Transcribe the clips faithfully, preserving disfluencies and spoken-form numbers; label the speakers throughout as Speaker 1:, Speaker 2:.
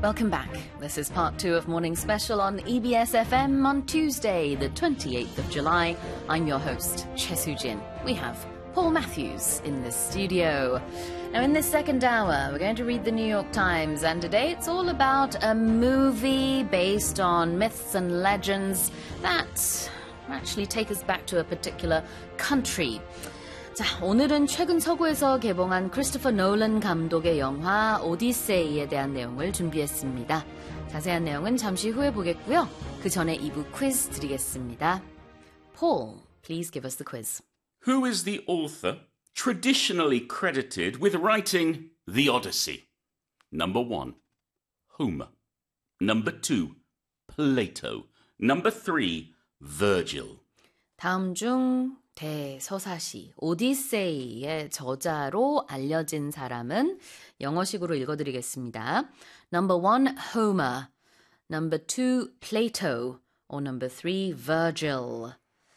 Speaker 1: Welcome back. This is part two of Morning Special on E B S F M on Tuesday, the twenty-eighth of July. I'm your host, Choi Soo-jin. We have Paul Matthews in the studio. Now, in this second hour, we're going to read the New York Times, and today it's all about a movie based on myths and legends that actually take us back to a particular country. 자, 오늘은 최근 서구에서 개봉한 크리스토퍼 노lan 감독의 영화 오디세이에 대한 내용을 준비했습니다. 자세한 내용은 잠시 후에 보겠고요. 그 전에 이 부 퀴즈 드리겠습니다. Paul, please give us the quiz.
Speaker 2: Who is the author traditionally credited with writing The Odyssey? Number one, Homer. Number two, Plato. Number three, Virgil.
Speaker 1: 다음 중 대서사시 오디세이의 저자로 알려진 사람은 영어식으로 읽어드리겠습니다. Number one, Homer. Number two, Plato. Or number three, Virgil.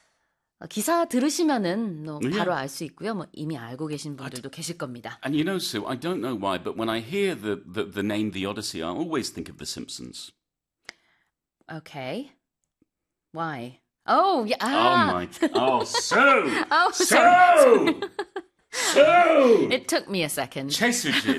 Speaker 1: 기사 들으시면은 뭐 바로 알 수 있고요. 뭐 이미 알고 계신 분들도 계실 겁니다.
Speaker 2: And you know, Sue, I don't know why, but when I hear the, the, the name The Odyssey, I always think of The Simpsons.
Speaker 1: Okay. Why? Oh, yeah.
Speaker 2: Ah. Oh, my. Oh, Sue!
Speaker 1: Oh,
Speaker 2: Sue!
Speaker 1: sorry.
Speaker 2: Sue!
Speaker 1: It took me a second.
Speaker 2: Choi Soo-jin.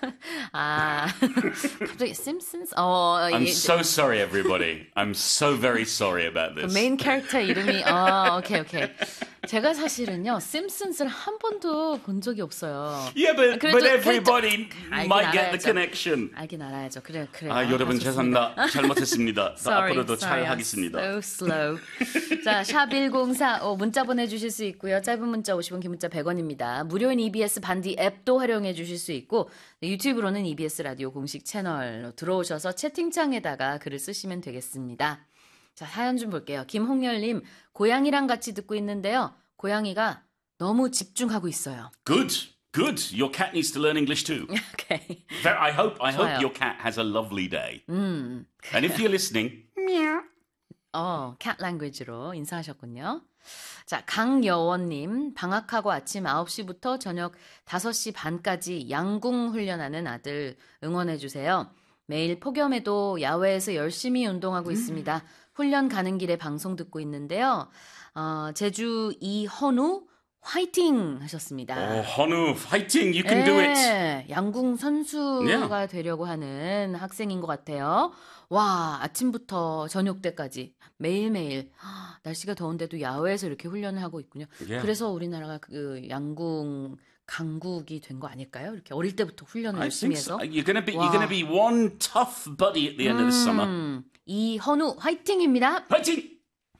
Speaker 1: 아, 갑자기 Simpsons? 어,
Speaker 2: I'm
Speaker 1: 이,
Speaker 2: so sorry, everybody. I'm so very sorry about this.
Speaker 1: 메인 캐릭터 이름이 어, 오케이, 오케이. 제가 사실은요, 심슨스를 한 번도 본 적이 없어요.
Speaker 2: Yeah, but,
Speaker 1: 그래도,
Speaker 2: but everybody
Speaker 1: 그래도,
Speaker 2: might get the
Speaker 1: 알긴
Speaker 2: connection.
Speaker 1: 알긴 알아야죠. 그래, 그래.
Speaker 2: 아, 여러분 죄송합니다. 잘못했습니다.
Speaker 1: sorry,
Speaker 2: 앞으로도 잘
Speaker 1: sorry,
Speaker 2: 하겠습니다.
Speaker 1: So slow. 자, 샵 천사오 문자 보내주실 수 있고요. 짧은 문자 오십 원, 긴 문자 백 원입니다. 무료인 이비에스 반디 앱도 활용해 주실 수 있고 유튜브로는 이비에스 라디오 공식 채널로 들어오셔서 채팅창에다가 글을 쓰시면 되겠습니다. 자, 사연 좀 볼게요. 김홍열님, 고양이랑 같이 듣고 있는데요. 고양이가 너무 집중하고 있어요.
Speaker 2: Good, good. Your cat needs to learn English too.
Speaker 1: Okay.
Speaker 2: I hope, I
Speaker 1: 좋아요.
Speaker 2: hope your cat has a lovely day.
Speaker 1: 음.
Speaker 2: And if you're listening, meow.
Speaker 1: 어, cat language로 인사하셨군요. 자, 강여원님, 방학하고 아침 아홉 시부터 저녁 다섯 시 반까지 양궁 훈련하는 아들 응원해주세요. 매일 폭염에도 야외에서 열심히 운동하고 있습니다. 훈련 가는 길에 방송 듣고 있는데요. 어, 제주 이헌우 화이팅 하셨습니다.
Speaker 2: Oh, Honu, fighting, you can do it.
Speaker 1: 네, 양궁 선수가
Speaker 2: Yeah.
Speaker 1: 되려고 하는 학생인 것 같아요. 와, 아침부터 저녁 때까지 매일매일 하, 날씨가 더운데도 야외에서 이렇게 훈련을 하고 있군요.
Speaker 2: Yeah.
Speaker 1: 그래서 우리나라가 그 양궁 강국이 된 거 아닐까요? 이렇게 어릴 때부터 훈련을
Speaker 2: I
Speaker 1: 열심히
Speaker 2: think so.
Speaker 1: 해서.
Speaker 2: You're gonna be,
Speaker 1: 와.
Speaker 2: you're gonna be one tough buddy at the end of the summer.
Speaker 1: 음, 이헌우 화이팅입니다.
Speaker 2: Fighting.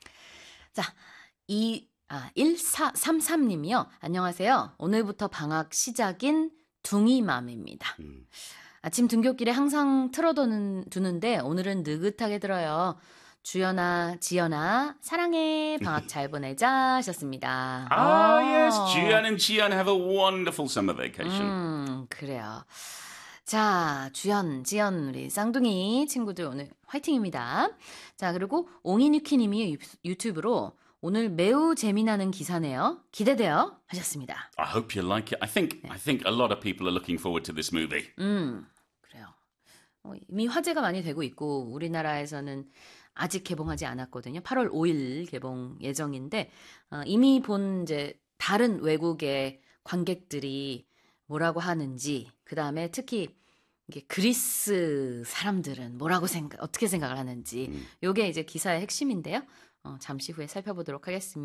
Speaker 1: 자, 이 아, 일사삼삼님이요. 안녕하세요. 오늘부터 방학 시작인 둥이맘입니다.
Speaker 2: 음.
Speaker 1: 아침 등굣길에 항상 틀어두는 두는데 오늘은 느긋하게 들어요. 주연아, 지연아, 사랑해. 방학 잘 보내자 하셨습니다.
Speaker 2: Ah,
Speaker 1: 어.
Speaker 2: yes. Jian and Jian have a wonderful summer vacation.
Speaker 1: 음, 그래요. 자, 주연, 지연, 우리 쌍둥이 친구들 오늘 화이팅입니다. 자, 그리고 옹이뉴키님이 유튜브로 오늘 매우 재미나는 기사네요. 기대돼요. 하셨습니다.
Speaker 2: I hope you like it. I think, I think a lot of people are looking forward to this movie.
Speaker 1: 음, 그래요. 어, 이미 화제가 많이 되고 있고 우리나라에서는 아직 개봉하지 않았거든요. 팔월 오일 개봉 예정인데 어, 이미 본 이제 다른 외국의 관객들이 뭐라고 하는지 그 다음에 특히 이게 그리스 사람들은 뭐라고 생각 어떻게 생각을 하는지
Speaker 2: 음.
Speaker 1: 요게 이제 기사의 핵심인데요. 어, 잠시 후에 살펴보도록 하겠습니다.